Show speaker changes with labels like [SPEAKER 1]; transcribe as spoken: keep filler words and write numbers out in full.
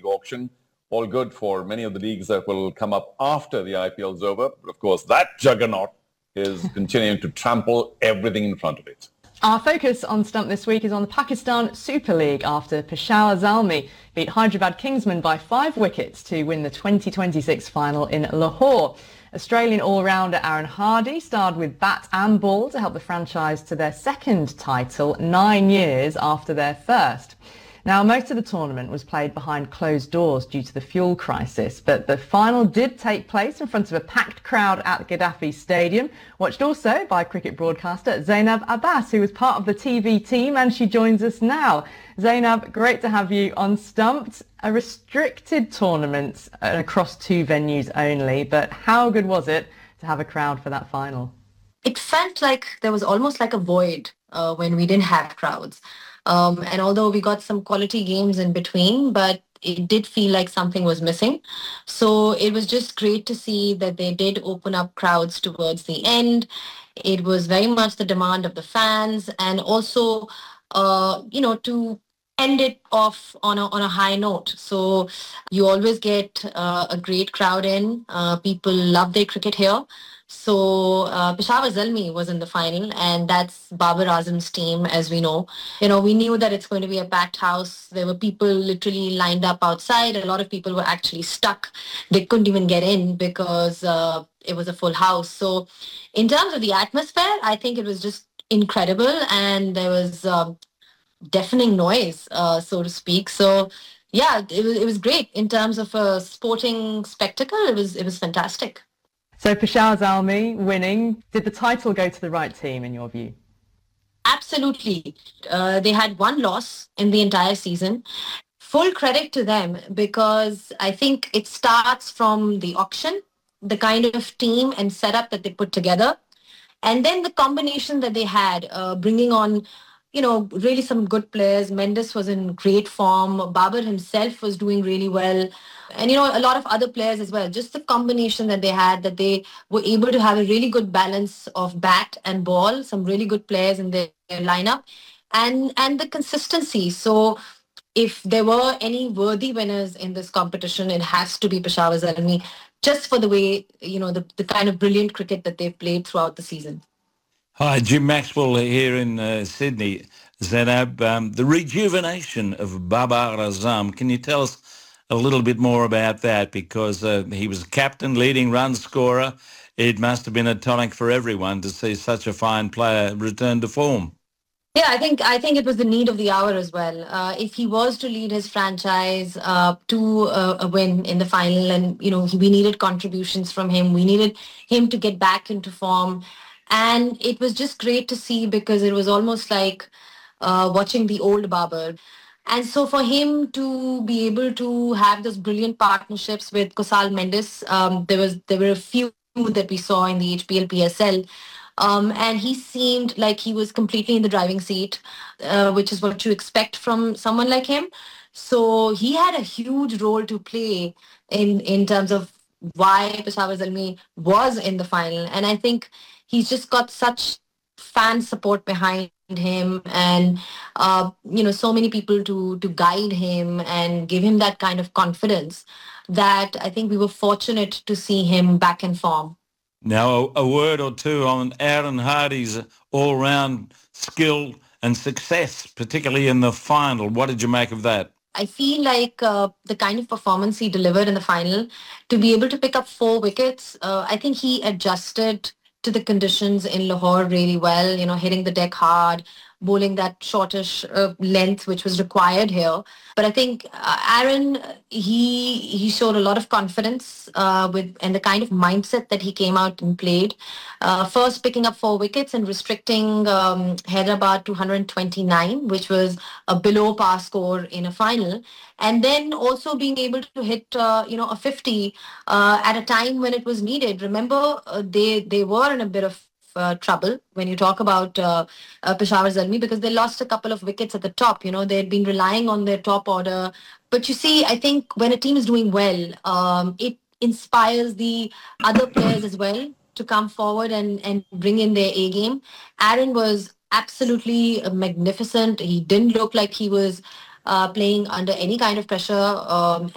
[SPEAKER 1] auction. All good for many of the leagues that will come up after the I P L is over. But of course, that juggernaut is continuing to trample everything in front of it.
[SPEAKER 2] Our focus on Stump this week is on the Pakistan Super League after Peshawar Zalmi beat Hyderabad Kingsmen by five wickets to win the twenty twenty-six final in Lahore. Australian all-rounder Aaron Hardy starred with bat and ball to help the franchise to their second title nine years after their first. Now, most of the tournament was played behind closed doors due to the fuel crisis, but the final did take place in front of a packed crowd at Gaddafi Stadium, watched also by cricket broadcaster Zainab Abbas, who was part of the T V team, and she joins us now. Zainab, great to have you on Stumped. A restricted tournament across two venues only, but how good was it to have a crowd for that final?
[SPEAKER 3] It felt like there was almost like a void uh, when we didn't have crowds. Um, and although we got some quality games in between, but it did feel like something was missing. So it was just great to see that they did open up crowds towards the end. It was very much the demand of the fans, and also, uh, you know, to end it off on a, on a high note. So you always get uh, a great crowd in. Uh, people love their cricket here. So uh, Peshawar Zalmi was in the final, and that's Babar Azam's team, as we know. You know, we knew that it's going to be a packed house. There were people literally lined up outside. A lot of people were actually stuck. They couldn't even get in because uh, it was a full house. So in terms of the atmosphere, I think it was just incredible, and there was um, deafening noise, uh, so to speak. So yeah, it was, it was great in terms of a sporting spectacle. It was, it was fantastic.
[SPEAKER 2] So Peshawar Zalmi winning, did the title go to the right team in your view?
[SPEAKER 3] Absolutely. Uh, they had one loss in the entire season. Full credit to them, because I think it starts from the auction, the kind of team and setup that they put together, and then the combination that they had, uh, bringing on, you know, really some good players. Mendes was in great form. Babar himself was doing really well. And, you know, a lot of other players as well. Just the combination that they had, that they were able to have a really good balance of bat and ball, some really good players in their, their lineup, and, and the consistency. So if there were any worthy winners in this competition, it has to be Peshawar Zalmi, just for the way, you know, the, the kind of brilliant cricket that they've played throughout the season.
[SPEAKER 4] Hi, Jim Maxwell here in uh, Sydney. Zainab, um, the rejuvenation of Babar Azam, can you tell us a little bit more about that? Because uh, he was captain, leading run scorer. It must have been a tonic for everyone to see such a fine player return to form.
[SPEAKER 3] Yeah, I think I think it was the need of the hour as well. Uh, if he was to lead his franchise uh, to uh, a win in the final, and, you know, we needed contributions from him, we needed him to get back into form. And it was just great to see, because it was almost like uh, watching the old Babar. And so for him to be able to have those brilliant partnerships with Kusal Mendes, um, there was there were a few that we saw in the H P L P S L. Um, and he seemed like he was completely in the driving seat, uh, which is what you expect from someone like him. So he had a huge role to play in, in terms of why Peshawar Zalmi was in the final. And I think he's just got such fan support behind him, and uh, you know, so many people to to guide him and give him that kind of confidence, that I think we were fortunate to see him back in form.
[SPEAKER 4] Now, a, a word or two on Aaron Hardy's all-round skill and success, particularly in the final. What did you make of that?
[SPEAKER 3] I feel like uh, the kind of performance he delivered in the final, to be able to pick up four wickets, uh, I think he adjusted to the conditions in Lahore really well, you know, hitting the deck hard, bowling that shortish uh, length which was required here. But I think uh, Aaron, he he showed a lot of confidence uh, with and the kind of mindset that he came out and played. Uh, first picking up four wickets and restricting um, Hyderabad to one hundred twenty-nine, which was a below par score in a final. And then also being able to hit, uh, you know, a fifty uh, at a time when it was needed. Remember, uh, they, they were in a bit of Uh, trouble when you talk about uh, uh, Peshawar Zalmi, because they lost a couple of wickets at the top. You know, they had been relying on their top order. But you see, I think when a team is doing well, um, it inspires the other players as well to come forward and, and bring in their A game. Aaron was absolutely magnificent. He didn't look like he was uh, playing under any kind of pressure. Um,